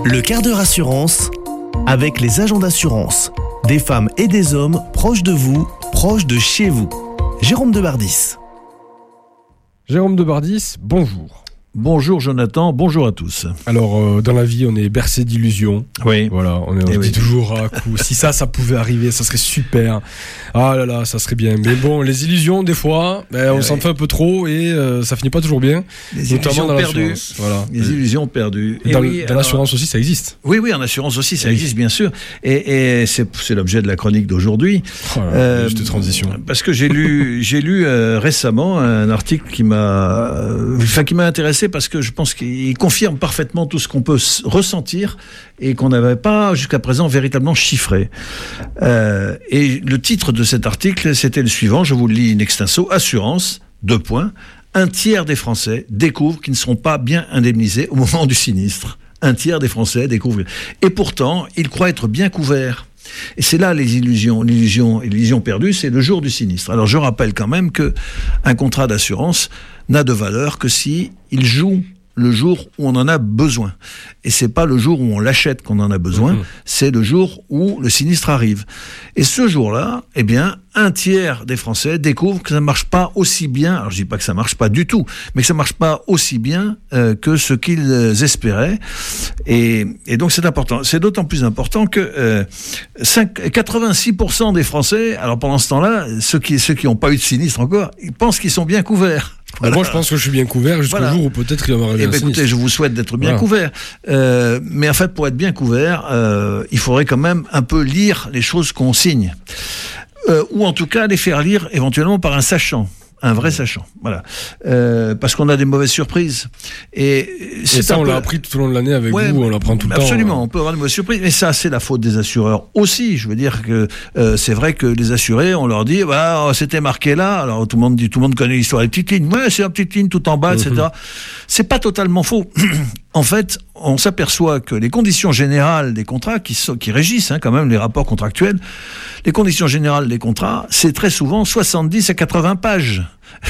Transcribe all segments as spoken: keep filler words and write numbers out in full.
Le quart d'heure assurance avec les agents d'assurance. Des femmes et des hommes proches de vous, proches de chez vous. Jérôme Debardis. Jérôme Debardis, bonjour. Bonjour Jonathan, bonjour à tous. Alors, euh, dans la vie, on est bercé d'illusions. Oui. Voilà, on, est, on Eh se dit oui. toujours, ah, coup, si ça, ça pouvait arriver, ça serait super. Ah là là, ça serait bien. Mais bon, les illusions, des fois, ben, on Eh s'en oui. fait un peu trop et euh, ça finit pas toujours bien. Les notamment illusions dans perdues. l'assurance. Voilà. Les illusions perdues. Et Dans, oui, dans alors- l'assurance aussi, ça existe. Oui, oui, en assurance aussi, ça Oui. existe bien sûr. Et, et c'est, c'est l'objet de la chronique d'aujourd'hui. Oh là là, Euh, juste transition. Parce que j'ai lu, j'ai lu euh, récemment un article qui m'a, euh, enfin qui m'a intéressé parce que je pense qu'il confirme parfaitement tout ce qu'on peut s- ressentir et qu'on n'avait pas jusqu'à présent véritablement chiffré. Euh, et le titre de cet article, c'était le suivant. Je vous le lis in extenso. Assurance, deux points. Un tiers des Français découvrent qu'ils ne seront pas bien indemnisés au moment du sinistre. Un tiers des Français découvrent. Et pourtant, ils croient être bien couverts. Et c'est là les illusions, l'illusion, l'illusion perdue, c'est le jour du sinistre. Alors je rappelle quand même que un contrat d'assurance n'a de valeur que si il joue le jour où on en a besoin. Et c'est pas le jour où on l'achète qu'on en a besoin, Mmh. c'est le jour où le sinistre arrive. Et ce jour-là, eh bien, un tiers des Français découvrent que ça marche pas aussi bien. Alors je dis pas que ça marche pas du tout, mais que ça marche pas aussi bien euh, que ce qu'ils euh, espéraient. Et, et donc c'est important. C'est d'autant plus important que euh, cinq, quatre-vingt-six pour cent des Français, alors pendant ce temps-là, ceux qui ceux qui n'ont pas eu de sinistre encore, ils pensent qu'ils sont bien couverts. Voilà. Moi, je pense que je suis bien couvert jusqu'au Voilà. jour où peut-être il va m'arriver Eh un ben, sinistre. écoutez, je vous souhaite d'être bien Voilà. couvert. Euh, mais en fait, pour être bien couvert, euh, il faudrait quand même un peu lire les choses qu'on signe. Euh, ou en tout cas, les faire lire éventuellement par un sachant. Un vrai sachant, voilà. Euh, parce qu'on a des mauvaises surprises. Et, c'est Et ça, un on peu- l'a appris tout au long de l'année avec Ouais, vous, on l'apprend tout le temps. Absolument, on peut avoir de mauvaises surprises. Mais ça, c'est la faute des assureurs aussi. Je veux dire que euh, c'est vrai que les assurés, on leur dit, bah, oh, c'était marqué là. Alors tout le monde dit, tout le monde connaît l'histoire des petites lignes. Ouais, c'est la petite ligne tout en bas, et cetera. C'est pas totalement faux. En fait, on s'aperçoit que les conditions générales des contrats, qui, sont, qui régissent hein, quand même les rapports contractuels, les conditions générales des contrats, c'est très souvent soixante-dix à quatre-vingts pages.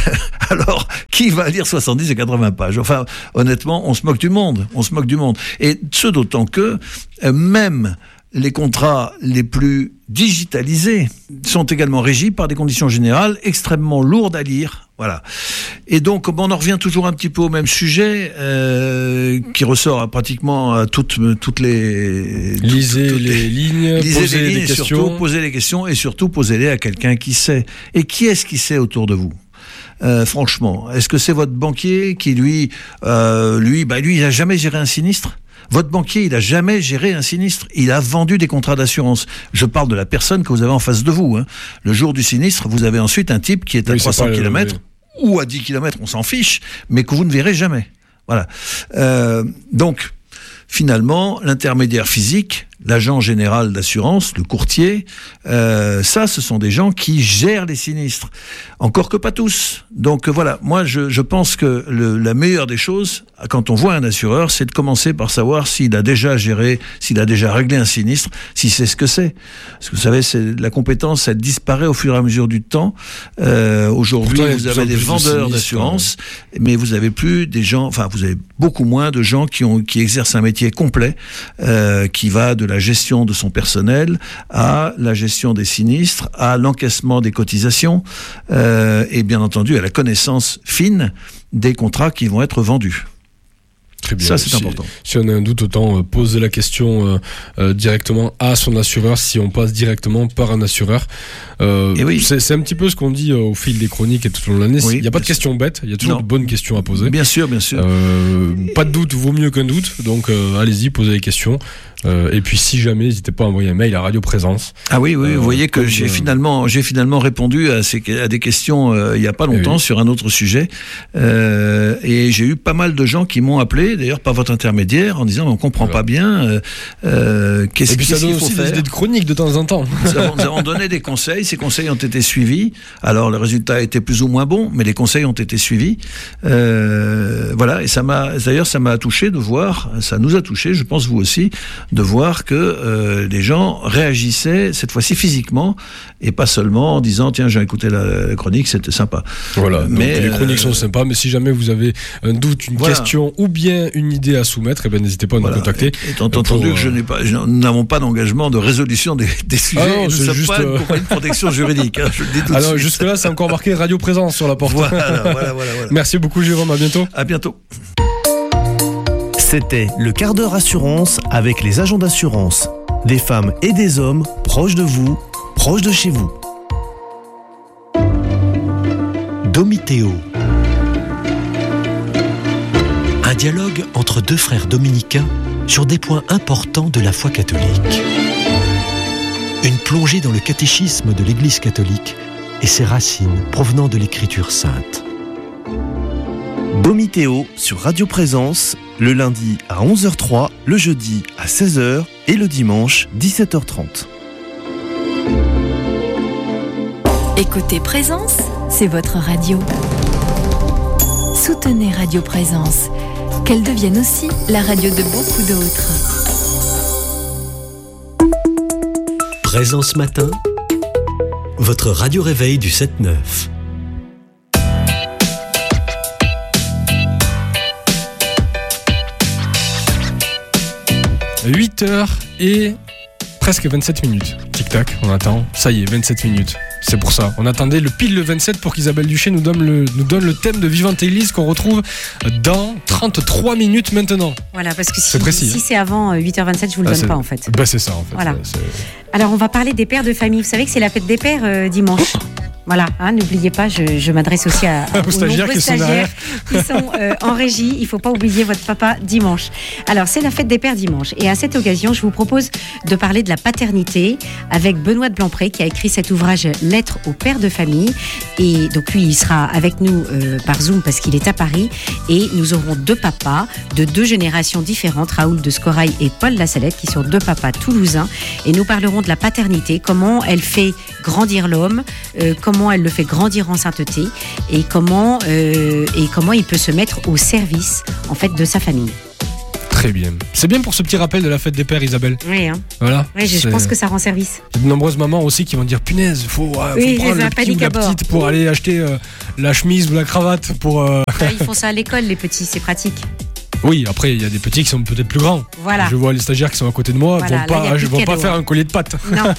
Alors, qui va lire soixante-dix à quatre-vingts pages? Enfin, honnêtement, on se moque du monde. On se moque du monde. Et ce d'autant que euh, même les contrats les plus digitalisés sont également régis par des conditions générales extrêmement lourdes à lire. Voilà. Et donc, bon, on en revient toujours un petit peu au même sujet euh, qui ressort à pratiquement à toutes, toutes les... Lisez toutes- toutes les lignes, Lisez posez les lignes des et questions. surtout posez les questions et surtout posez-les à quelqu'un qui sait. Et qui est-ce qui sait autour de vous? Euh, franchement, est-ce que c'est votre banquier qui lui, euh, lui, bah lui, il a jamais géré un sinistre? Votre banquier, il a jamais géré un sinistre. Il a vendu des contrats d'assurance. Je parle de la personne que vous avez en face de vous. Hein. Le jour du sinistre, vous avez ensuite un type qui est à Oui, c'est trois cents pas le- kilomètres ou à dix kilomètres, on s'en fiche, mais que vous ne verrez jamais. Voilà. Euh, donc, finalement, l'intermédiaire physique, l'agent général d'assurance, le courtier, euh, ça, ce sont des gens qui gèrent les sinistres. Encore que pas tous. Donc euh, voilà, moi, je, je pense que le, la meilleure des choses, quand on voit un assureur, c'est de commencer par savoir s'il a déjà géré, s'il a déjà réglé un sinistre, si c'est ce que c'est. Parce que vous savez, c'est, la compétence, elle disparaît au fur et à mesure du temps. Euh, aujourd'hui, Pourtant, il y a vous de plus avez en des plus de vendeurs sinistres, d'assurance, mais vous avez plus des gens, enfin, vous avez beaucoup moins de gens qui ont, qui exercent un métier complet, euh, qui va de la gestion de son personnel à la gestion des sinistres, à l'encaissement des cotisations, euh, et bien entendu à la connaissance fine des contrats qui vont être vendus. Très bien. Ça, c'est si, important. Si on a un doute, autant euh, poser la question euh, euh, directement à son assureur si on passe directement par un assureur. Euh, Et oui. c'est, c'est un petit peu ce qu'on dit euh, au fil des chroniques et tout au long de l'année. Oui, il n'y a pas de bien questions bêtes, il y a toujours Non. de bonnes questions à poser. Bien sûr, bien sûr. Euh, pas de doute vaut mieux qu'un doute, donc euh, allez-y, posez les questions. Euh, et puis si jamais, n'hésitez pas à envoyer un mail à Radio Présence. Ah oui, oui, Euh, vous voyez que comme, j'ai euh, finalement, j'ai finalement répondu à, ces, à des questions euh, il y a pas longtemps oui. sur un autre sujet, euh, et j'ai eu pas mal de gens qui m'ont appelé, d'ailleurs par votre intermédiaire, en disant on comprend Voilà. pas bien, euh, euh, qu'est-ce, Et puis ça qu'est-ce donne qu'il faut aussi des faire. idées de chroniques de temps en temps. Nous avons, nous avons donné des conseils, ces conseils ont été suivis. Alors le résultat était plus ou moins bon, mais les conseils ont été suivis. Euh, voilà, et ça m'a, d'ailleurs, ça m'a touché de voir, ça nous a touché, je pense vous aussi, de voir que euh, les gens réagissaient cette fois-ci physiquement et pas seulement en disant tiens j'ai écouté la, la chronique, c'était sympa. Voilà, mais donc, les chroniques euh, sont sympas, mais si jamais vous avez un doute, une voilà. question ou bien une idée à soumettre, eh ben, n'hésitez pas à voilà. nous contacter. Et, étant entendu pour, que je euh... n'ai pas, je, nous n'avons pas d'engagement de résolution des, des sujets, ah non, et nous c'est sommes juste, pas euh... une compagnie de protection juridique. Hein, je le dis tout de Alors suite. jusque là c'est encore marqué Radio Présence sur la porte. Voilà, voilà, voilà, voilà. Merci beaucoup Jérôme, à bientôt. À bientôt. C'était le quart d'heure assurance avec les agents d'assurance. Des femmes et des hommes proches de vous, proches de chez vous. Domitéo. Un dialogue entre deux frères dominicains sur des points importants de la foi catholique. Une plongée dans le catéchisme de l'Église catholique et ses racines provenant de l'Écriture sainte. Domitéo sur Radio Présence, le lundi à onze heures trois, le jeudi à seize heures et le dimanche dix-sept heures trente. Écoutez Présence, c'est votre radio. Soutenez Radio Présence, qu'elle devienne aussi la radio de beaucoup d'autres. Présence Matin, votre radio réveil du sept neuf. huit heures et presque vingt-sept minutes. Tic-tac, on attend. Ça y est, vingt-sept minutes. C'est pour ça. On attendait le pile le vingt-sept pour qu'Isabelle Duché nous donne le, nous donne le thème de Vivante Église qu'on retrouve dans trente-trois minutes maintenant. Voilà, parce que si c'est, précis, si hein. c'est avant huit heures vingt-sept, je vous le ah, donne c'est, pas en fait. Bah c'est ça en fait. Voilà. C'est... Alors on va parler des pères de famille. Vous savez que c'est la fête des pères euh, dimanche. Voilà, hein, n'oubliez pas, je, je m'adresse aussi à, à aux stagiaires qui sont, stagiaires qui sont euh, en régie. Il ne faut pas oublier votre papa dimanche. Alors, c'est la fête des pères dimanche. Et à cette occasion, je vous propose de parler de la paternité avec Benoît de Blampré qui a écrit cet ouvrage Lettres aux pères de famille. Et donc, lui, il sera avec nous euh, par Zoom parce qu'il est à Paris. Et nous aurons deux papas de deux générations différentes, Raoul de Scorail et Paul Lassalette, qui sont deux papas toulousains. Et nous parlerons de la paternité, comment elle fait grandir l'homme, euh, comment elle le fait grandir en sainteté et comment, euh, et comment il peut se mettre au service en fait, de sa famille. Très bien. C'est bien pour ce petit rappel de la fête des pères, Isabelle. Oui, hein. Voilà. Oui, je, je pense que ça rend service. Il y a de nombreuses mamans aussi qui vont dire punaise, il faut, euh, oui, faut prendre le petit ou la petite pour aller acheter euh, la chemise ou la cravate pour. Euh... Ah, ils font ça à l'école, les petits, c'est pratique. Oui, après, il y a des petits qui sont peut-être plus grands. Voilà. Je vois les stagiaires qui sont à côté de moi, voilà, vont pas, là, je vont cadeau, pas faire hein. un collier de pâtes. Non.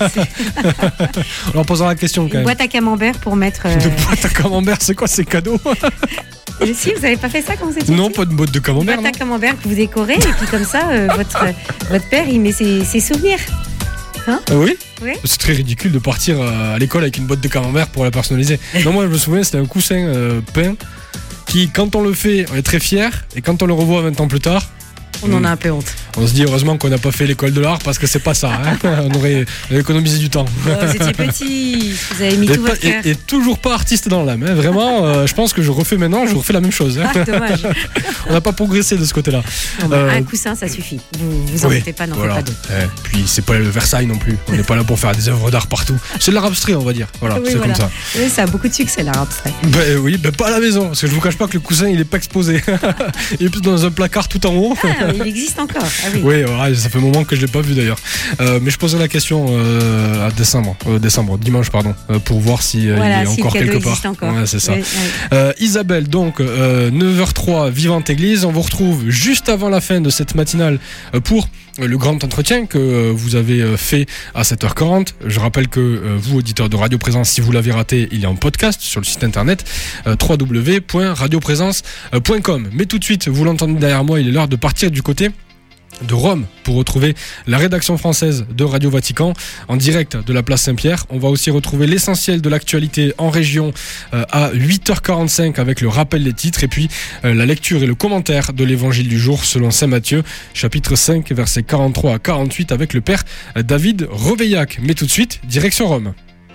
On leur posera la question quand Une même. boîte à camembert pour mettre. Euh... Une boîte à camembert, c'est quoi ces cadeaux? Si, vous avez pas fait ça quand vous étiez Non, petit pas de boîte de camembert. Une boîte à camembert que vous décorez et puis comme ça, euh, votre, euh, votre père, il met ses, ses souvenirs. Hein ah oui, oui. C'est très ridicule de partir à l'école avec une boîte de camembert pour la personnaliser. Non, moi je me souviens, c'était un coussin euh, peint qui, quand on le fait, on est très fier et quand on le revoit vingt ans plus tard, on en a un peu honte. On se dit heureusement qu'on n'a pas fait l'école de l'art parce que c'est pas ça. Hein. on, aurait, on aurait économisé du temps. Oh, vous étiez petit, vous avez mis et tout pas, votre cœur. Et, et toujours pas artiste dans l'âme. Hein. Vraiment, euh, je pense que je refais maintenant, je refais la même chose. Hein. Ah, dommage. On n'a pas progressé de ce côté-là. Non, bah, euh, un coussin, ça suffit. Vous vous en oui, mettez pas, n'en voilà. faites pas d'autres. Eh, puis c'est pas le Versailles non plus. On n'est pas là pour faire des œuvres d'art partout. C'est de l'art abstrait, on va dire. Voilà, oui, c'est voilà. comme ça. Oui, ça a beaucoup de succès, l'art abstrait. Ben oui, ben pas à la maison, parce que je vous cache pas que le coussin il est pas exposé. Il est plus dans un placard tout en haut. Ah, il existe encore. Ah, oui. Oui, ouais, ça fait un moment que je l'ai pas vu d'ailleurs. Euh, mais je poserai la question euh, à décembre, euh, décembre, dimanche pardon, euh, pour voir si euh, voilà, il est si encore le cadeau quelque part. existe encore. Ouais, c'est ça. Oui, oui. Euh, Isabelle, donc euh, neuf heures trois, Vivante Église. On vous retrouve juste avant la fin de cette matinale euh, pour euh, le grand entretien que euh, vous avez euh, fait à sept heures quarante. Je rappelle que euh, vous, auditeurs de Radio Présence, si vous l'avez raté, il est en podcast sur le site internet euh, w w w point radio présence point com. Mais tout de suite, vous l'entendez derrière moi, il est l'heure de partir du côté de Rome pour retrouver la rédaction française de Radio Vatican en direct de la place Saint-Pierre. On va aussi retrouver l'essentiel de l'actualité en région euh, à huit heures quarante-cinq avec le rappel des titres et puis euh, la lecture et le commentaire de l'évangile du jour selon Saint Matthieu, chapitre cinq, versets quarante-trois à quarante-huit avec le père David Roveillac. Mais tout de suite, direction Rome.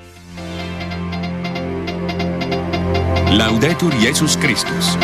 Laudetur Jesus Christus.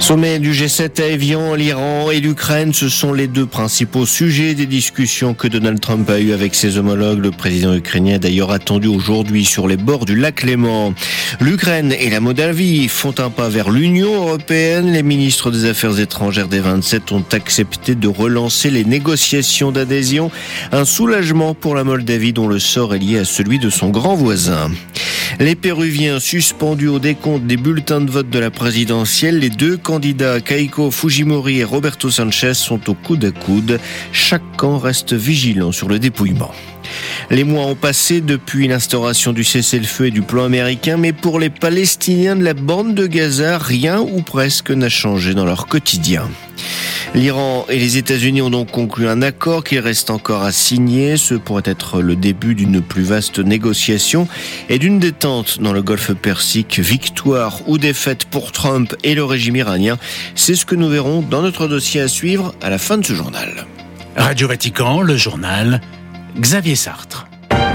Sommet du G sept à Évian, l'Iran et l'Ukraine, ce sont les deux principaux sujets des discussions que Donald Trump a eues avec ses homologues. Le président ukrainien a d'ailleurs attendu aujourd'hui sur les bords du lac Léman. L'Ukraine et la Moldavie font un pas vers l'Union européenne. Les ministres des Affaires étrangères des vingt-sept ont accepté de relancer les négociations d'adhésion. Un soulagement pour la Moldavie dont le sort est lié à celui de son grand voisin. Les Péruviens suspendus au décompte des bulletins de vote de la présidentielle, les deux candidats Keiko Fujimori et Roberto Sanchez sont au coude à coude. Chaque camp reste vigilant sur le dépouillement. Les mois ont passé depuis l'instauration du cessez-le-feu et du plan américain, mais pour les Palestiniens de la bande de Gaza, rien ou presque n'a changé dans leur quotidien. L'Iran et les États-Unis ont donc conclu un accord qu'il reste encore à signer. Ce pourrait être le début d'une plus vaste négociation et d'une détente dans le Golfe Persique. Victoire ou défaite pour Trump et le régime iranien, c'est ce que nous verrons dans notre dossier à suivre à la fin de ce journal. Radio Vatican, le journal, Xavier Sartre.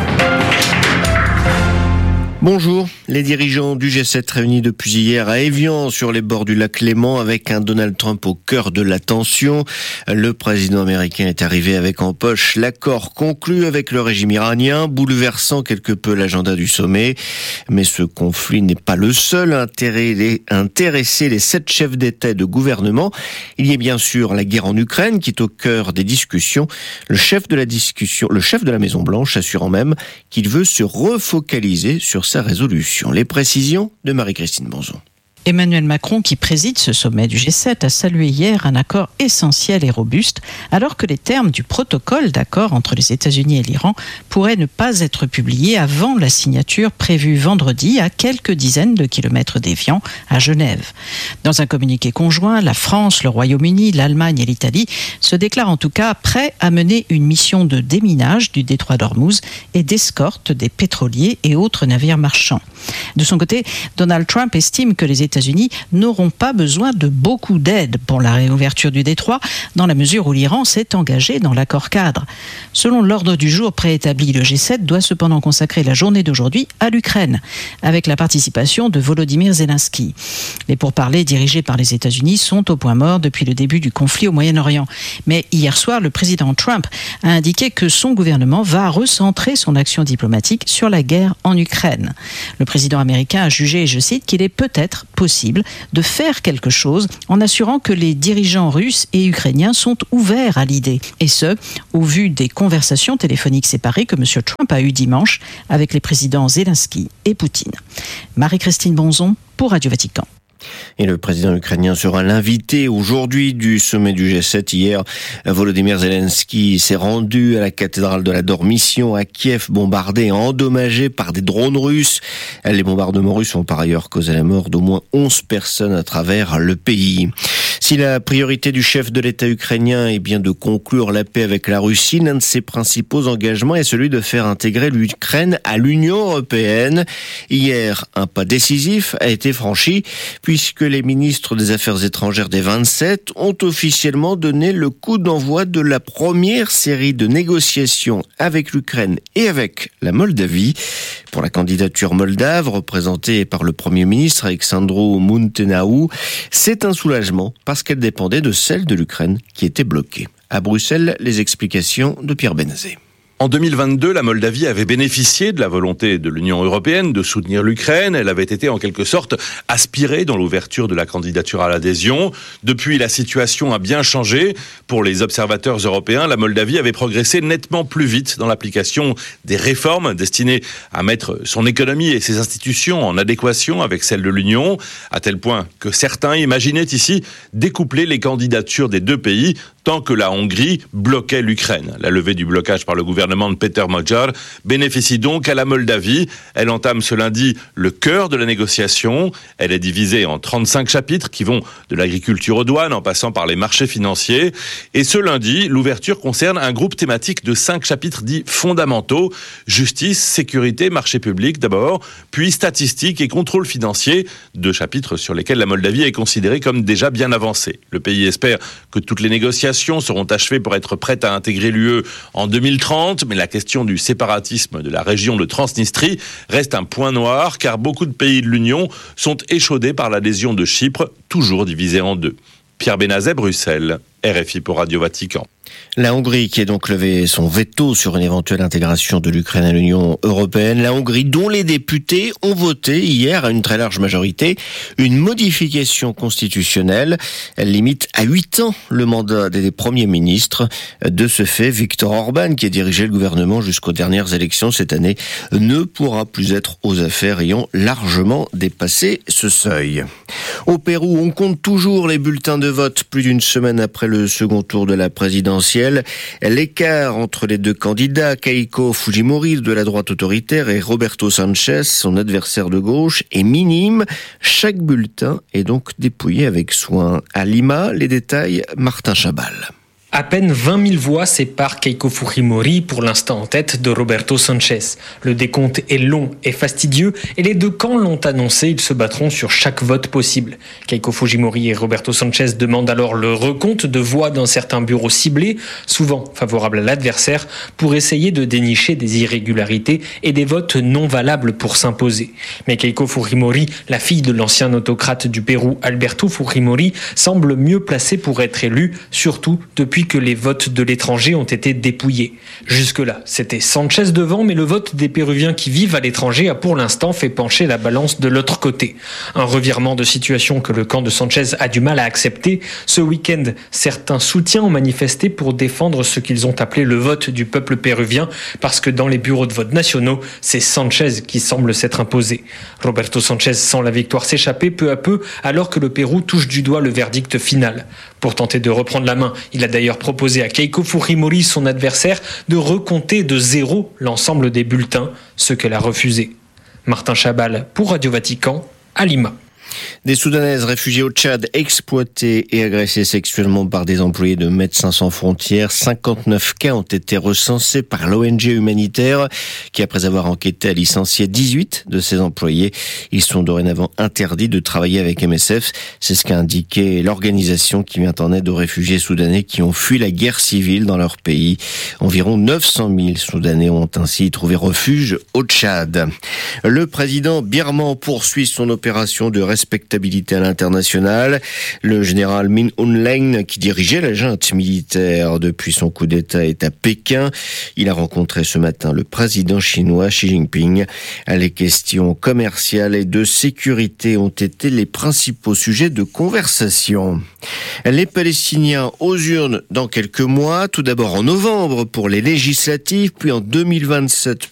Bonjour, les dirigeants du G sept réunis depuis hier à Évian sur les bords du lac Léman avec un Donald Trump au cœur de l'attention. Le président américain est arrivé avec en poche l'accord conclu avec le régime iranien, bouleversant quelque peu l'agenda du sommet. Mais ce conflit n'est pas le seul à intéresser les sept chefs d'État et de gouvernement. Il y a bien sûr la guerre en Ukraine qui est au cœur des discussions. Le chef de la discussion, le chef de la Maison-Blanche assurant même qu'il veut se refocaliser sur sa résolution. Les précisions de Marie-Christine Bonzon. Emmanuel Macron, qui préside ce sommet du G sept, a salué hier un accord essentiel et robuste, alors que les termes du protocole d'accord entre les États-Unis et l'Iran pourraient ne pas être publiés avant la signature prévue vendredi à quelques dizaines de kilomètres d'Évian, à Genève. Dans un communiqué conjoint, la France, le Royaume-Uni, l'Allemagne et l'Italie se déclarent en tout cas prêts à mener une mission de déminage du détroit d'Ormuz et d'escorte des pétroliers et autres navires marchands. De son côté, Donald Trump estime que les États-Unis n'auront pas besoin de beaucoup d'aide pour la réouverture du détroit, dans la mesure où l'Iran s'est engagé dans l'accord cadre. Selon l'ordre du jour préétabli, le G sept doit cependant consacrer la journée d'aujourd'hui à l'Ukraine, avec la participation de Volodymyr Zelensky. Les pourparlers dirigés par les États-Unis sont au point mort depuis le début du conflit au Moyen-Orient. Mais hier soir, le président Trump a indiqué que son gouvernement va recentrer son action diplomatique sur la guerre en Ukraine. Le président américain a jugé, je cite, qu'il est peut-être possible de faire quelque chose en assurant que les dirigeants russes et ukrainiens sont ouverts à l'idée. Et ce, au vu des conversations téléphoniques séparées que M. Trump a eues dimanche avec les présidents Zelensky et Poutine. Marie-Christine Bonzon pour Radio Vatican. Et le président ukrainien sera l'invité aujourd'hui du sommet du G sept. Hier, Volodymyr Zelensky s'est rendu à la cathédrale de la Dormition à Kiev, bombardée et endommagée par des drones russes. Les bombardements russes ont par ailleurs causé la mort d'au moins onze personnes à travers le pays. Si la priorité du chef de l'État ukrainien est bien de conclure la paix avec la Russie, l'un de ses principaux engagements est celui de faire intégrer l'Ukraine à l'Union européenne. Hier, un pas décisif a été franchi puisque les ministres des Affaires étrangères des vingt-sept ont officiellement donné le coup d'envoi de la première série de négociations avec l'Ukraine et avec la Moldavie. Pour la candidature moldave, représentée par le Premier ministre Alexandru Munteanu, c'est un soulagement parce qu'elle dépendait de celle de l'Ukraine qui était bloquée. À Bruxelles, les explications de Pierre Benazé. En deux mille vingt-deux, la Moldavie avait bénéficié de la volonté de l'Union européenne de soutenir l'Ukraine. Elle avait été en quelque sorte aspirée dans l'ouverture de la candidature à l'adhésion. Depuis, la situation a bien changé. Pour les observateurs européens, la Moldavie avait progressé nettement plus vite dans l'application des réformes destinées à mettre son économie et ses institutions en adéquation avec celles de l'Union, à tel point que certains imaginaient ici découpler les candidatures des deux pays tant que la Hongrie bloquait l'Ukraine. La levée du blocage par le gouvernement de Peter Magyar bénéficie donc à la Moldavie. Elle entame ce lundi le cœur de la négociation. Elle est divisée en trente-cinq chapitres qui vont de l'agriculture aux douanes en passant par les marchés financiers. Et ce lundi, l'ouverture concerne un groupe thématique de cinq chapitres dits fondamentaux. Justice, sécurité, marché public d'abord, puis statistiques et contrôle financier. Deux chapitres sur lesquels la Moldavie est considérée comme déjà bien avancée. Le pays espère que toutes les négociations seront achevées pour être prêtes à intégrer l'U E en deux mille trente. importante, mais la question du séparatisme de la région de Transnistrie reste un point noir, car beaucoup de pays de l'Union sont échaudés par l'adhésion de Chypre, toujours divisée en deux. Pierre Benazet, Bruxelles, R F I pour Radio Vatican. La Hongrie qui a donc levé son veto sur une éventuelle intégration de l'Ukraine à l'Union européenne. La Hongrie dont les députés ont voté hier à une très large majorité une modification constitutionnelle. Elle limite à huit ans le mandat des premiers ministres. De ce fait, Viktor Orban, qui a dirigé le gouvernement jusqu'aux dernières élections cette année, ne pourra plus être aux affaires ayant largement dépassé ce seuil. Au Pérou, on compte toujours les bulletins de vote plus d'une semaine après le second tour de la présidentielle. L'écart entre les deux candidats, Keiko Fujimori de la droite autoritaire et Roberto Sanchez, son adversaire de gauche, est minime. Chaque bulletin est donc dépouillé avec soin. À Lima, les détails, Martin Chabal. À peine vingt mille voix séparent Keiko Fujimori, pour l'instant en tête, de Roberto Sanchez. Le décompte est long et fastidieux et les deux camps l'ont annoncé, ils se battront sur chaque vote possible. Keiko Fujimori et Roberto Sanchez demandent alors le recompte de voix dans certains bureaux ciblés, souvent favorables à l'adversaire, pour essayer de dénicher des irrégularités et des votes non valables pour s'imposer. Mais Keiko Fujimori, la fille de l'ancien autocrate du Pérou Alberto Fujimori, semble mieux placée pour être élue, surtout depuis que les votes de l'étranger ont été dépouillés. Jusque-là, c'était Sanchez devant, mais le vote des Péruviens qui vivent à l'étranger a pour l'instant fait pencher la balance de l'autre côté. Un revirement de situation que le camp de Sanchez a du mal à accepter. Ce week-end, certains soutiens ont manifesté pour défendre ce qu'ils ont appelé le vote du peuple péruvien, parce que dans les bureaux de vote nationaux, c'est Sanchez qui semble s'être imposé. Roberto Sanchez sent la victoire s'échapper peu à peu, alors que le Pérou touche du doigt le verdict final. Pour tenter de reprendre la main, il a d'ailleurs proposé à Keiko Fujimori, son adversaire, de recompter de zéro l'ensemble des bulletins, ce qu'elle a refusé. Martin Chabal pour Radio Vatican, à Lima. Des Soudanaises réfugiées au Tchad, exploitées et agressées sexuellement par des employés de Médecins sans frontières. cinquante-neuf cas ont été recensés par l'O N G humanitaire qui, après avoir enquêté, a licencié dix-huit de ses employés. Ils sont dorénavant interdits de travailler avec M S F. C'est ce qu'a indiqué l'organisation qui vient en aide aux réfugiés soudanais qui ont fui la guerre civile dans leur pays. Environ neuf cent mille Soudanais ont ainsi trouvé refuge au Tchad. Le président birman poursuit son opération de respectabilité à l'international. Le général Min Aung Hlaing, qui dirigeait la junte militaire depuis son coup d'État, est à Pékin. Il a rencontré ce matin le président chinois Xi Jinping. Les questions commerciales et de sécurité ont été les principaux sujets de conversation. Les Palestiniens aux urnes dans quelques mois, tout d'abord en novembre pour les législatives, puis en deux mille vingt-sept